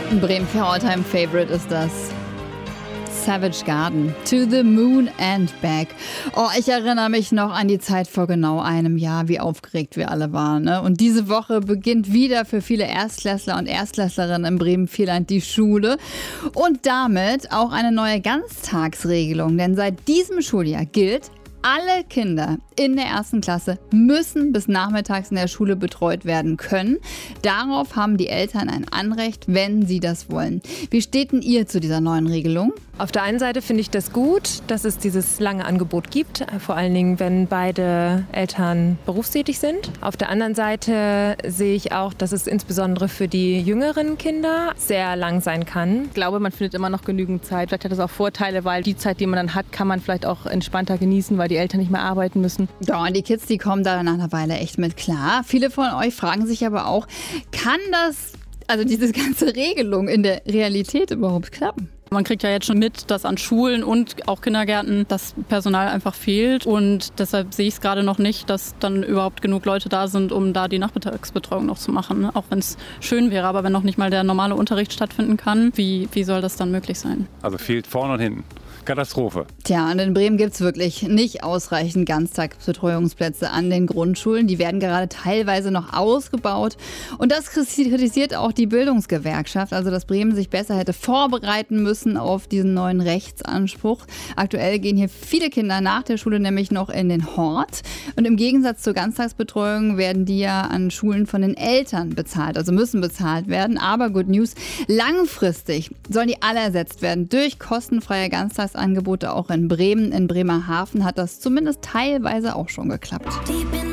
Ein Bremen für Alltime Favorite ist das. Savage Garden. To the Moon and Back. Oh, ich erinnere mich noch an die Zeit vor genau einem Jahr, wie aufgeregt wir alle waren. Ne? Und diese Woche beginnt wieder für viele Erstklässler und Erstklässlerinnen im Bremen-Vierland die Schule. Und damit auch eine neue Ganztagsregelung. Denn seit diesem Schuljahr gilt, alle Kinder in der 1. Klasse müssen bis nachmittags in der Schule betreut werden können. Darauf haben die Eltern ein Anrecht, wenn sie das wollen. Wie steht denn ihr zu dieser neuen Regelung? Auf der einen Seite finde ich das gut, dass es dieses lange Angebot gibt, vor allen Dingen, wenn beide Eltern berufstätig sind. Auf der anderen Seite sehe ich auch, dass es insbesondere für die jüngeren Kinder sehr lang sein kann. Ich glaube, man findet immer noch genügend Zeit. Vielleicht hat das auch Vorteile, weil die Zeit, die man dann hat, kann man vielleicht auch entspannter genießen, weil die Eltern nicht mehr arbeiten müssen. Ja, und die Kids, die kommen da nach einer Weile echt mit klar. Viele von euch fragen sich aber auch, kann diese ganze Regelung in der Realität überhaupt klappen? Man kriegt ja jetzt schon mit, dass an Schulen und auch Kindergärten das Personal einfach fehlt. Und deshalb sehe ich es gerade noch nicht, dass dann überhaupt genug Leute da sind, um da die Nachmittagsbetreuung noch zu machen. Auch wenn es schön wäre, aber wenn noch nicht mal der normale Unterricht stattfinden kann, wie soll das dann möglich sein? Also fehlt vorne und hinten. Katastrophe. Tja, und in Bremen gibt es wirklich nicht ausreichend Ganztagsbetreuungsplätze an den Grundschulen. Die werden gerade teilweise noch ausgebaut. Und das kritisiert auch die Bildungsgewerkschaft, also dass Bremen sich besser hätte vorbereiten müssen auf diesen neuen Rechtsanspruch. Aktuell gehen hier viele Kinder nach der Schule nämlich noch in den Hort. Und im Gegensatz zur Ganztagsbetreuung werden die ja an Schulen von den Eltern bezahlt, also müssen bezahlt werden. Aber Good News, langfristig sollen die alle ersetzt werden durch kostenfreie Ganztagsangebote auch in Bremen. In Bremerhaven hat das zumindest teilweise auch schon geklappt.